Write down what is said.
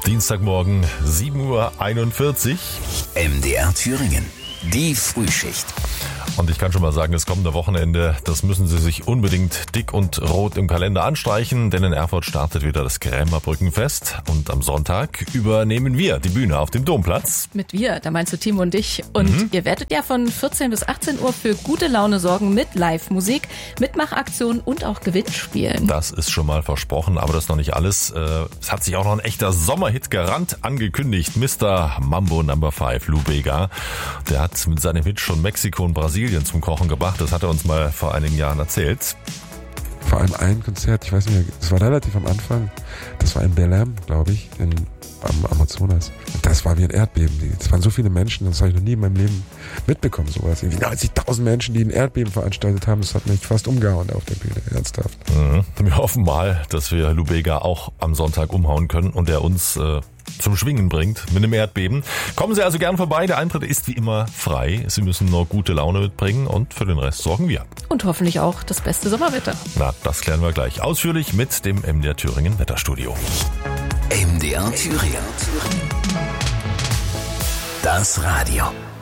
Dienstagmorgen, 7:41 Uhr. MDR Thüringen, die Frühschicht. Und ich kann schon mal sagen, das kommende Wochenende, das müssen Sie sich unbedingt dick und rot im Kalender anstreichen, denn in Erfurt startet wieder das Krämerbrückenfest. Und am Sonntag übernehmen wir die Bühne auf dem Domplatz. Mit wir, da meinst du Tim und dich. Und ihr werdet ja von 14 bis 18 Uhr für gute Laune sorgen mit Live-Musik, Mitmachaktionen und auch Gewinnspielen. Das ist schon mal versprochen, aber das ist noch nicht alles. Es hat sich auch noch ein echter Sommerhit gerannt angekündigt. Mr. Mambo No. 5, Lou Bega. Der hat mit seinem Hit schon Mexiko und Brasilien zum Kochen gebracht. Das hat er uns mal vor einigen Jahren erzählt. Vor allem ein Konzert, ich weiß nicht mehr, das war relativ am Anfang, das war in Belém, glaube ich, am Amazonas. Und das war wie ein Erdbeben. Es waren so viele Menschen, das habe ich noch nie in meinem Leben mitbekommen. Sowas. Irgendwie 90.000 Menschen, die ein Erdbeben veranstaltet haben, das hat mich fast umgehauen auf der Bühne, ernsthaft. Wir hoffen mal, dass wir Lou Bega auch am Sonntag umhauen können und er uns zum Schwingen bringt mit einem Erdbeben. Kommen Sie also gern vorbei, der Eintritt ist wie immer frei. Sie müssen nur gute Laune mitbringen und für den Rest sorgen wir. Und hoffentlich auch das beste Sommerwetter. Na, das klären wir gleich ausführlich mit dem MDR Thüringen Wetterstudio. MDR Thüringen. Das Radio.